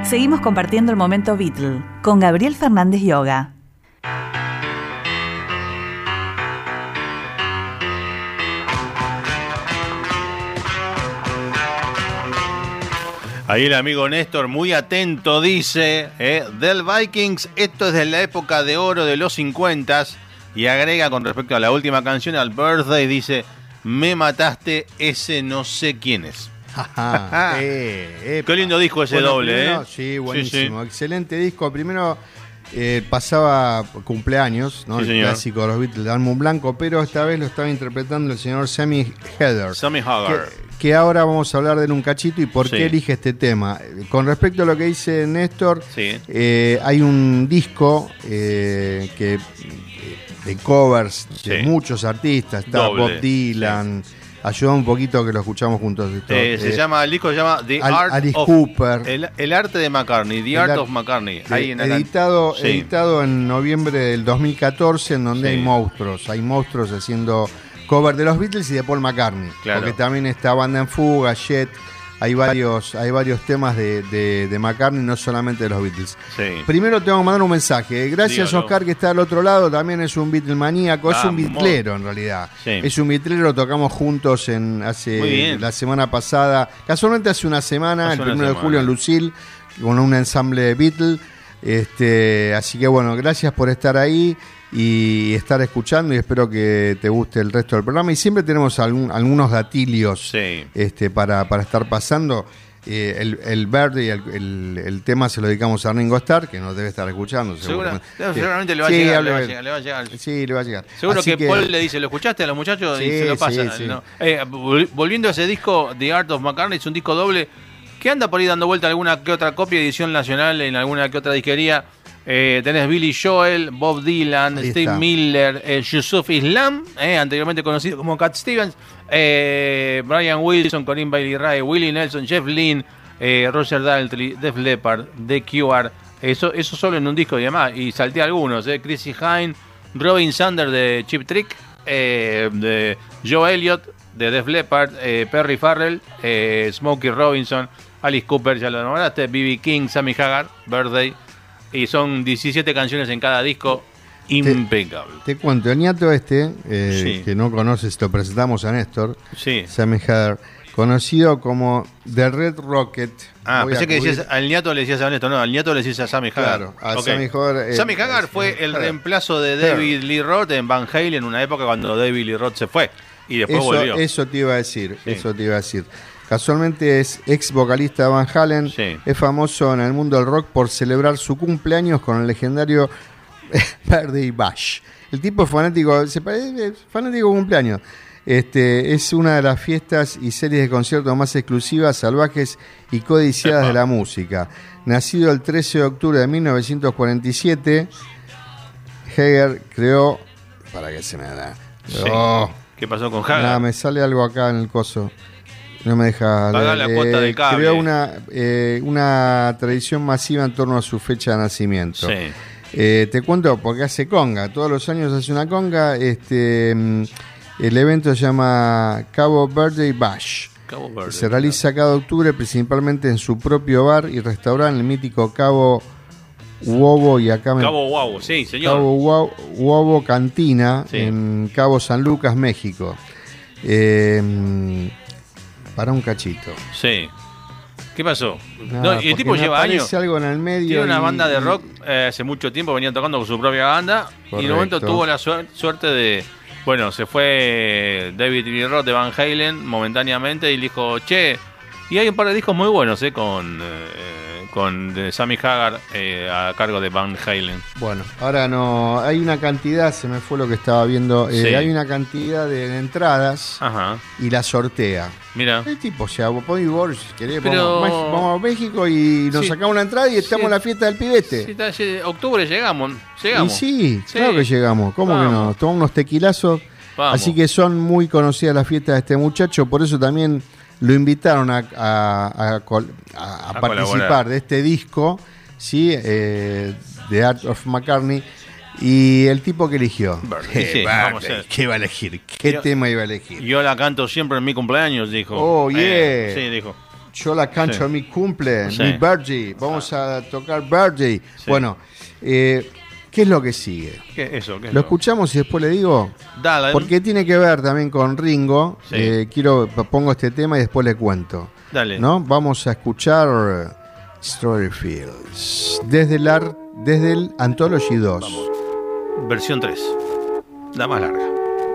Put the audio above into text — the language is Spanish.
Seguimos compartiendo el momento Beatle con Gabriel Fernández Yoga. Ahí el amigo Néstor, muy atento, dice, del Vikings, esto es de la época de oro de los 50s, y agrega con respecto a la última canción, al Birthday, dice, me mataste, ese no sé quién es. Qué lindo disco ese doble, primero, sí, buenísimo, sí. Excelente disco. Primero pasaba cumpleaños, ¿no? Sí, el clásico de los Beatles, de álbum blanco, pero esta vez lo estaba interpretando el señor Sammy Hagar. Que ahora vamos a hablar de él un cachito y por qué elige este tema. Con respecto a lo que dice Néstor, hay un disco de covers de muchos artistas. Está Bob Dylan. Ayuda un poquito que lo escuchamos juntos. El disco se llama The Art Alice of Cooper. El arte de McCartney, The Art of McCartney. Ahí editado en noviembre del 2014, en donde hay monstruos haciendo cover de los Beatles y de Paul McCartney. Claro. Porque también está Banda en Fuga, Jet. Hay varios temas de McCartney, no solamente de los Beatles. Sí. Primero tengo que mandar un mensaje. Gracias, dígalo. Oscar, que está al otro lado. También es un Beatle maníaco. Es un Beatlero, en realidad. Sí. Es un Beatlero. Tocamos juntos la semana pasada. Casualmente hace una semana, el 1 de julio en Lucille, con un ensamble Beatle. Así que bueno, gracias por estar ahí y estar escuchando, y espero que te guste el resto del programa. Y siempre tenemos algunos datilios para estar pasando. El verde y el tema se lo dedicamos a Ringo Starr, que nos debe estar escuchando seguramente le va a llegar. Sí, le va a llegar. Seguro que Paul le dice, ¿lo escuchaste a los muchachos? Y se lo pasan. Sí. ¿No? Volviendo a ese disco, The Art of McCartney, es un disco doble que anda por ahí dando vuelta alguna que otra copia, edición nacional en alguna que otra disquería. Tenés Billy Joel, Bob Dylan, Steve Miller, Yusuf Islam, anteriormente conocido como Cat Stevens, Brian Wilson, Corinne Bailey Rae, Willie Nelson, Jeff Lynne, Roger Daltrey, Def Leppard, The Cure, eso solo en un disco y demás. Y salté algunos, Chrissy Hynde, Robin Sanders de Cheap Trick, de Joe Elliott de Def Leppard, Perry Farrell, Smokey Robinson, Alice Cooper, ya lo nombraste, B.B. King, Sammy Hagar, Birthday. Y son 17 canciones en cada disco, impecable. Te cuento, el ñato que no conoces, lo presentamos a Néstor, Sammy Hagar, conocido como The Red Rocket. Pensé que decías, al ñato le decías a Néstor, no, al ñato le decías a Sammy Hagar. Claro, a Sammy Hagar. Sammy Hagar fue el reemplazo de David Lee Roth en Van Halen en una época cuando David Lee Roth se fue y después volvió. Eso te iba a decir. Casualmente es ex vocalista de Van Halen, es famoso en el mundo del rock por celebrar su cumpleaños con el legendario Birthday Bash. El tipo es fanático de cumpleaños. Es una de las fiestas y series de conciertos más exclusivas, salvajes y codiciadas de la música. Nacido el 13 de octubre de 1947, Hagar creó... ¿Para qué se me da? ¿Qué pasó con Hagar? Me sale algo acá en el coso. No me deja. Paga la cuota del cable. Creó una tradición masiva en torno a su fecha de nacimiento. Te cuento porque hace conga. Todos los años hace una conga. El evento se llama Cabo Birthday Bash. Se realiza cada octubre principalmente en su propio bar y restaurante, el mítico Cabo Uovo, y acá Cabo Uovo, sí, señor. Cabo Uovo Cantina, en Cabo San Lucas, México. Para un cachito. Sí. ¿Qué pasó? El tipo lleva años. Algo en el medio. Tiene una banda de rock hace mucho tiempo, venía tocando con su propia banda. Correcto. Y en un momento tuvo la suerte de... Bueno, se fue David Lee Roth de Van Halen momentáneamente y le dijo, che, y hay un par de discos muy buenos con Sammy Hagar a cargo de Van Halen. Bueno, ahora no, hay una cantidad, se me fue lo que estaba viendo, hay una cantidad de entradas. Ajá. Y la sortea. Mira. El tipo, o sea, vos si querés, vamos a México y nos sacamos una entrada y estamos en la fiesta del pibete. Octubre llegamos. Y claro que llegamos, ¿cómo que no? Tomamos unos tequilazos. Vamos. Así que son muy conocidas las fiestas de este muchacho, por eso también lo invitaron a participar de este disco, ¿sí? The Art of McCartney. Y el tipo que eligió, ¿qué iba a elegir? ¿Qué tema iba a elegir? Yo la canto siempre en mi cumpleaños, dijo. Oh, yeah. Sí, dijo. yo la cancho en mi cumple, mi birthday. Vamos a tocar birthday. Bueno, ¿qué es lo que sigue? Lo escuchamos y después le digo. Dale. Porque tiene que ver también con Ringo. Pongo este tema y después le cuento. Dale. ¿No? Vamos a escuchar Strawberry Fields desde el Anthology 2. Vamos. Versión 3. La más larga.